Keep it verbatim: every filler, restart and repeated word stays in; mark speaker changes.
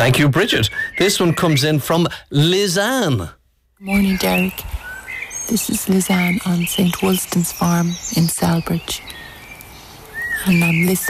Speaker 1: Thank you, Bridget. This one comes in from Lizanne.
Speaker 2: Morning, Derek. This is Lizanne on Saint Wolston's farm in Salbridge. And I'm listening